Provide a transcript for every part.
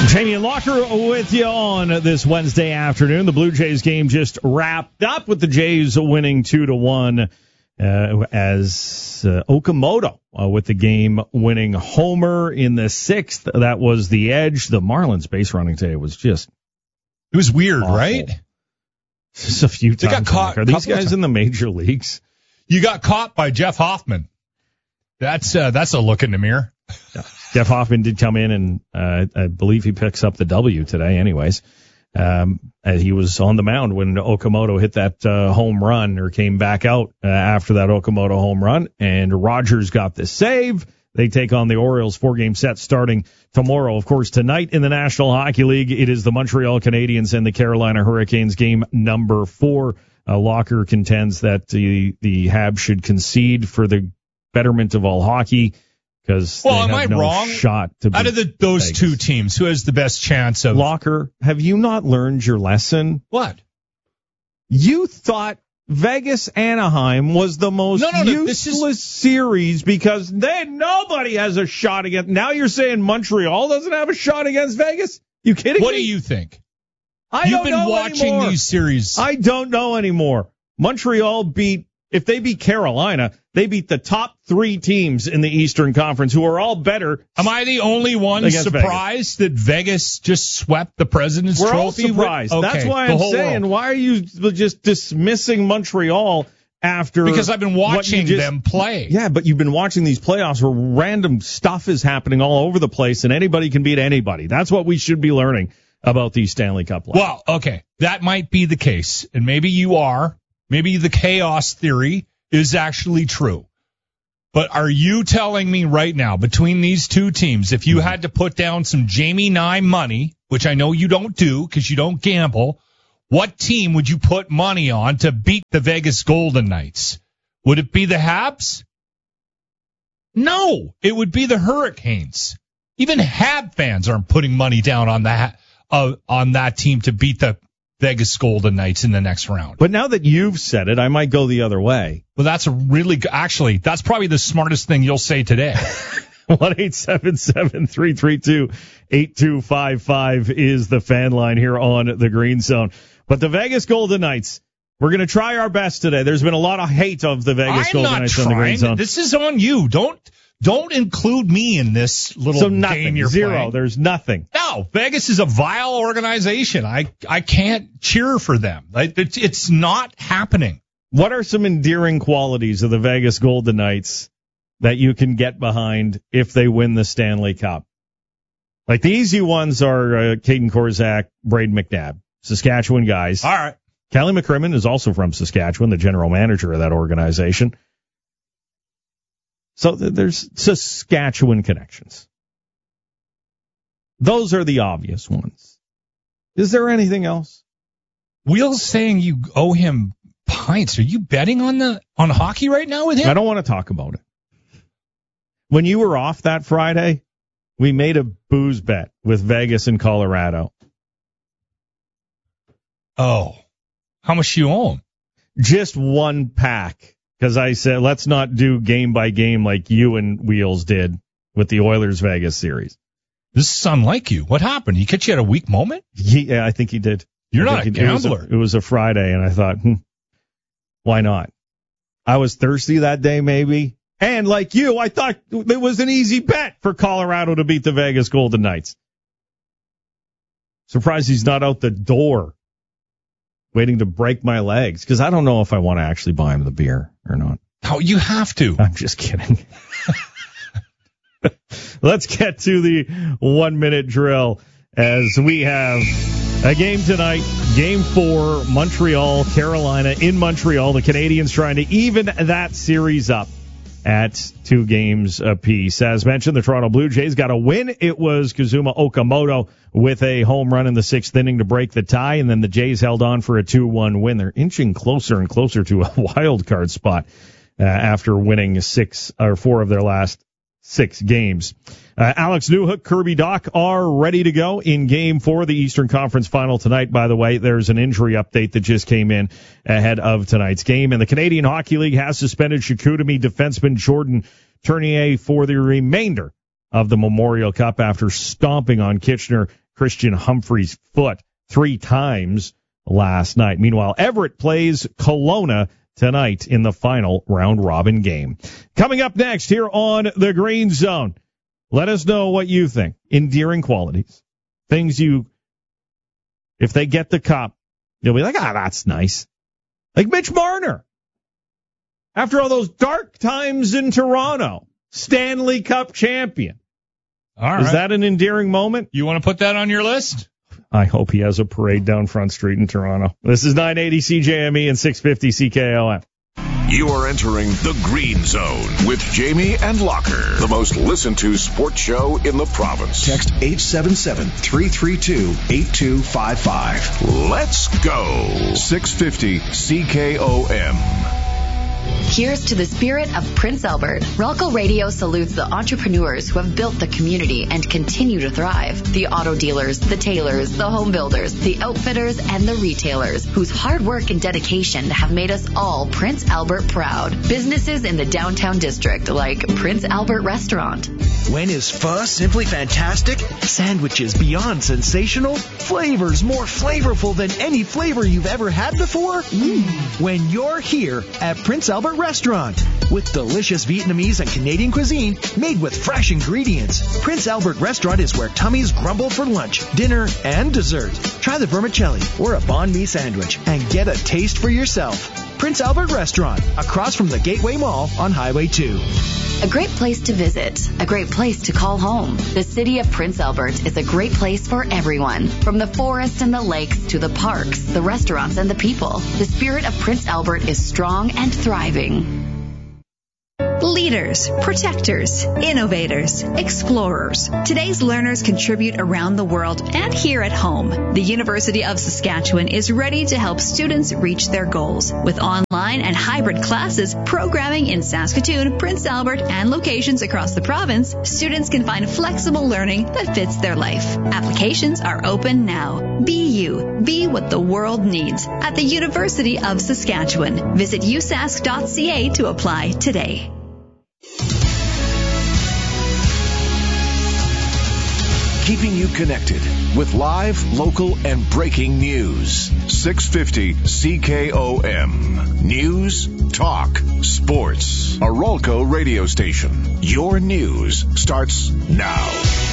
Jamie and Locker with you on this Wednesday afternoon. The Blue Jays game just wrapped up with the Jays winning 2-1 as Okamoto with the game-winning homer in the sixth. That was the edge. The Marlins base running today was just it was weird, awful. Right? Just a few times. They got caught. Are these guys in the major leagues? You got caught by Jeff Hoffman. That's a look in the mirror. Yeah. Jeff Hoffman did come in, and I believe he picks up the W today anyways. He was on the mound when Okamoto hit that home run or came back out after that Okamoto home run, and Rogers got the save. They take on the Orioles 4-game set starting tomorrow. Of course, tonight in the National Hockey League, it is the Montreal Canadiens and the Carolina Hurricanes game number 4. Locker contends that the Habs should concede for the betterment of all hockey because they have no wrong? Shot to beat out of those Vegas. two teams, who has the best chance of Locker? Have you not learned your lesson? What? You thought Vegas Anaheim was the most useless series because nobody has a shot against. Now you're saying Montreal doesn't have a shot against Vegas? You kidding me? What do you think? You've been watching these series. I don't know anymore. Montreal if they beat Carolina, they beat the top 3 teams in the Eastern Conference who are all better. Am I the only one surprised that Vegas just swept the President's Trophy? We're all surprised. Okay, that's why I'm saying, world. Why are you just dismissing Montreal after? Because I've been watching them play. Yeah, but you've been watching these playoffs where random stuff is happening all over the place and anybody can beat anybody. That's what we should be learning about these Stanley Cup playoffs. Well, okay, that might be the case, and maybe you are. Maybe the chaos theory is actually true. But are you telling me right now, between these two teams, if you had to put down some Jamie Nye money, which I know you don't do because you don't gamble, what team would you put money on to beat the Vegas Golden Knights? Would it be the Habs? No, it would be the Hurricanes. Even Hab fans aren't putting money down on that team to beat the Vegas Golden Knights in the next round. But now that you've said it, I might go the other way. Well, that's that's probably the smartest thing you'll say today. 1-877-332-8255 is the fan line here on the Green Zone. But the Vegas Golden Knights, we're going to try our best today. There's been a lot of hate of the Vegas Golden Knights on the Green Zone. This is on you. Don't include me in this little game you're zero. Playing. There's nothing. No, Vegas is a vile organization. I can't cheer for them. It's not happening. What are some endearing qualities of the Vegas Golden Knights that you can get behind if they win the Stanley Cup? Like the easy ones are Caden Korczak, Braden McNabb, Saskatchewan guys. All right. Kelly McCrimmon is also from Saskatchewan, the general manager of that organization. So there's Saskatchewan connections. Those are the obvious ones. Is there anything else? Wheel's saying you owe him pints. Are you betting on hockey right now with him? I don't want to talk about it. When you were off that Friday, we made a booze bet with Vegas and Colorado. Oh, how much do you owe him? Just 1 pack. Because I said, let's not do game by game like you and Wheels did with the Oilers Vegas series. This is unlike you. What happened? He catch you at a weak moment? Yeah, I think he did. You're not a gambler. It was a Friday, and I thought, why not? I was thirsty that day, maybe. And like you, I thought it was an easy bet for Colorado to beat the Vegas Golden Knights. Surprised he's not out the door waiting to break my legs, because I don't know if I want to actually buy him the beer or not. Oh, you have to. I'm just kidding. Let's get to the 1-minute drill as we have a game tonight, Game 4, Montreal, Carolina in Montreal. The Canadiens trying to even that series up at 2 games apiece. As mentioned, the Toronto Blue Jays got a win. It was Kazuma Okamoto with a home run in the 6th inning to break the tie, and then the Jays held on for a 2-1 win. They're inching closer and closer to a wild card spot after winning 4 of their last 6 games. Alex Newhook, Kirby Dach are ready to go in Game 4, the Eastern Conference Final tonight. By the way, there's an injury update that just came in ahead of tonight's game. And the Canadian Hockey League has suspended Chicoutimi defenseman Jordan Tournier for the remainder of the Memorial Cup after stomping on Kitchener Christian Humphrey's foot 3 times last night. Meanwhile, Everett plays Kelowna tonight in the final round-robin game. Coming up next here on the Green Zone, let us know what you think. Endearing qualities. Things if they get the cup, you'll be like, that's nice. Like Mitch Marner. After all those dark times in Toronto, Stanley Cup champion. All right. Is that an endearing moment? You want to put that on your list? I hope he has a parade down Front Street in Toronto. This is 980 CJME and 650 CKOM. You are entering the Green Zone with Jamie and Locker, the most listened to sports show in the province. Text 877-332-8255. Let's go. 650 CKOM. Here's to the spirit of Prince Albert. Ralco Radio salutes the entrepreneurs who have built the community and continue to thrive. The auto dealers, the tailors, the home builders, the outfitters, and the retailers whose hard work and dedication have made us all Prince Albert proud. Businesses in the downtown district like Prince Albert Restaurant. When is pho simply fantastic? Sandwiches beyond sensational? Flavors more flavorful than any flavor you've ever had before? When you're here at Prince Albert Restaurant with delicious Vietnamese and Canadian cuisine made with fresh ingredients. Prince Albert Restaurant is where tummies grumble for lunch, dinner, and dessert. Try the vermicelli or a banh mi sandwich and get a taste for yourself. Prince Albert Restaurant, across from the Gateway Mall on Highway 2. A great place to visit, a great place to call home. The city of Prince Albert is a great place for everyone. From the forest and the lakes to the parks, the restaurants, and the people. The spirit of Prince Albert is strong and thriving. Leaders, protectors, innovators, explorers. Today's learners contribute around the world and here at home. The University of Saskatchewan is ready to help students reach their goals. With online and hybrid classes, programming in Saskatoon, Prince Albert, and locations across the province, students can find flexible learning that fits their life. Applications are open now. Be you. Be what the world needs at the University of Saskatchewan. Visit usask.ca to apply today. Keeping you connected with live, local, and breaking news. 650 CKOM. News, talk, sports. A Ralco radio station. Your news starts now.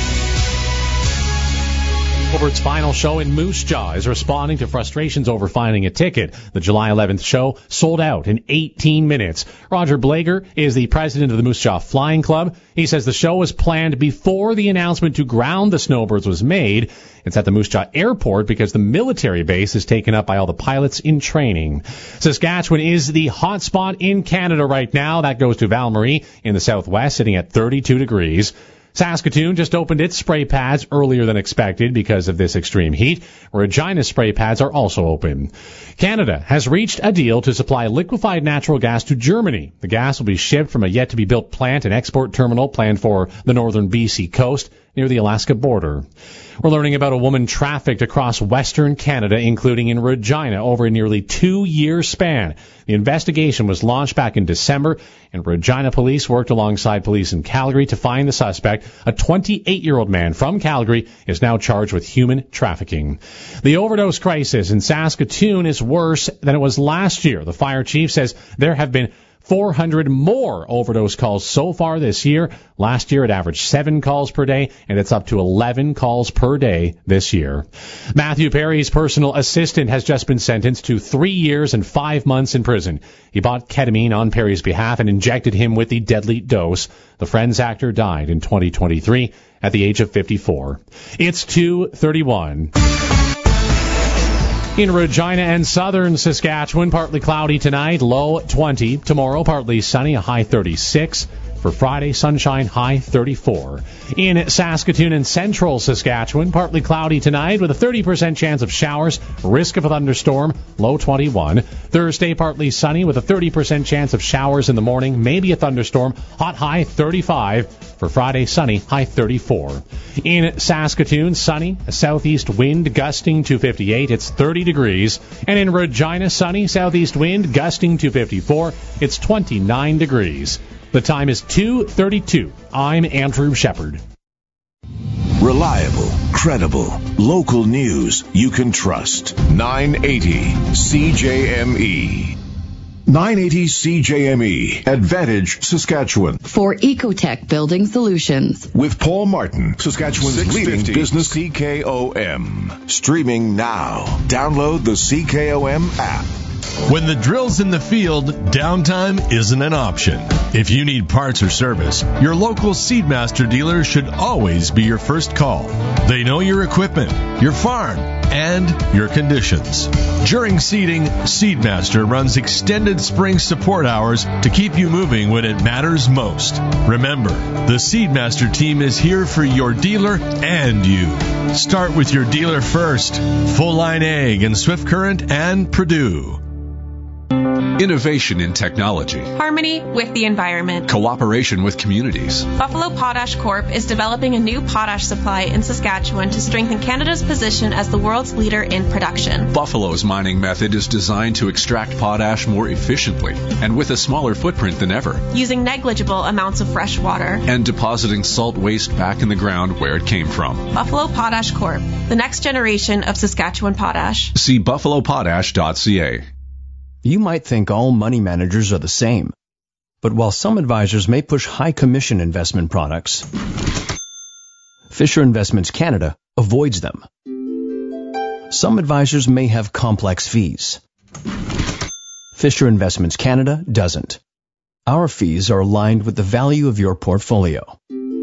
Albert's final show in Moose Jaw is responding to frustrations over finding a ticket. The July 11th show sold out in 18 minutes. Roger Blager is the president of the Moose Jaw Flying Club. He says the show was planned before the announcement to ground the Snowbirds was made. It's at the Moose Jaw Airport because the military base is taken up by all the pilots in training. Saskatchewan is the hot spot in Canada right now. That goes to Val-Marie in the southwest, sitting at 32 degrees. Saskatoon just opened its spray pads earlier than expected because of this extreme heat. Regina spray pads are also open. Canada has reached a deal to supply liquefied natural gas to Germany. The gas will be shipped from a yet-to-be-built plant and export terminal planned for the northern BC coast near the Alaska border. We're learning about a woman trafficked across Western Canada, including in Regina, over a nearly 2-year span. The investigation was launched back in December, and Regina police worked alongside police in Calgary to find the suspect. A 28-year-old man from Calgary is now charged with human trafficking. The overdose crisis in Saskatoon is worse than it was last year. The fire chief says there have been 400 more overdose calls so far this year. Last year it averaged 7 calls per day, and it's up to 11 calls per day this year. Matthew Perry's personal assistant has just been sentenced to 3 years and 5 months in prison. He bought ketamine on Perry's behalf and injected him with the deadly dose. The Friends actor died in 2023 at the age of 54. It's 2:31. In Regina and southern Saskatchewan, partly cloudy tonight, low 20. Tomorrow, partly sunny, a high 36. For Friday, sunshine, high 34. In Saskatoon and central Saskatchewan, partly cloudy tonight with a 30% chance of showers, risk of a thunderstorm, low 21. Thursday, partly sunny with a 30% chance of showers in the morning, maybe a thunderstorm, hot high 35. For Friday, sunny, high 34. In Saskatoon, sunny, a southeast wind gusting to 58. It's 30 degrees. And in Regina, sunny, southeast wind gusting to 54. It's 29 degrees. The time is 2:32. I'm Andrew Shepard. Reliable, credible, local news you can trust. 980 CJME. 980 CJME, Advantage, Saskatchewan. For Ecotech Building Solutions. With Paul Martin, Saskatchewan's leading business CKOM. Streaming now. Download the CKOM app. When the drill's in the field, downtime isn't an option. If you need parts or service, your local Seedmaster dealer should always be your first call. They know your equipment, your farm, and your conditions. During seeding, Seedmaster runs extended spring support hours to keep you moving when it matters most. Remember, the Seedmaster team is here for your dealer and you. Start with your dealer first. Full Line Ag and Swift Current and Purdue. Innovation in technology. Harmony with the environment. Cooperation with communities. Buffalo Potash Corp. is developing a new potash supply in Saskatchewan to strengthen Canada's position as the world's leader in production. Buffalo's mining method is designed to extract potash more efficiently and with a smaller footprint than ever. Using negligible amounts of fresh water. And depositing salt waste back in the ground where it came from. Buffalo Potash Corp. The next generation of Saskatchewan potash. See buffalopotash.ca. You might think all money managers are the same. But while some advisors may push high commission investment products, Fisher Investments Canada avoids them. Some advisors may have complex fees. Fisher Investments Canada doesn't. Our fees are aligned with the value of your portfolio.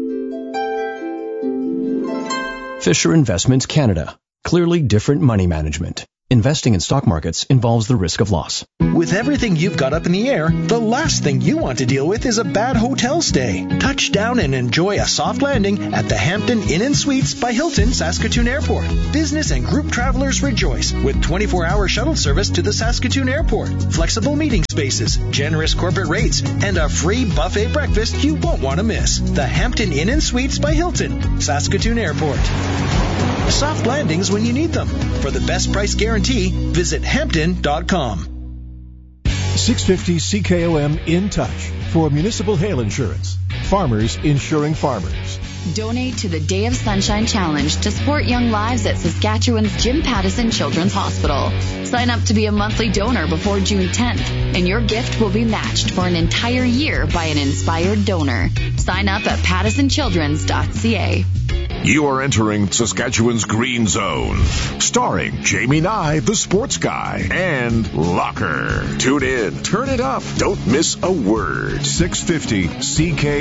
Fisher Investments Canada. Clearly different money management. Investing in stock markets involves the risk of loss. With everything you've got up in the air, the last thing you want to deal with is a bad hotel stay. Touch down and enjoy a soft landing at the Hampton Inn & Suites by Hilton Saskatoon Airport. Business and group travelers rejoice with 24-hour shuttle service to the Saskatoon Airport, flexible meeting spaces, generous corporate rates, and a free buffet breakfast you won't want to miss. The Hampton Inn & Suites by Hilton, Saskatoon Airport. Soft landings when you need them. For the best price guarantee, visit Hampton.com. 650 CKOM In Touch for municipal hail insurance. Farmers insuring farmers. Donate to the Day of Sunshine Challenge to support young lives at Saskatchewan's Jim Pattison Children's Hospital. Sign up to be a monthly donor before June 10th, and your gift will be matched for an entire year by an inspired donor. Sign up at pattisonchildrens.ca. You are entering Saskatchewan's Green Zone, starring Jamie Nye, the sports guy, and Locker. Tune in, turn it up, don't miss a word. 650 CK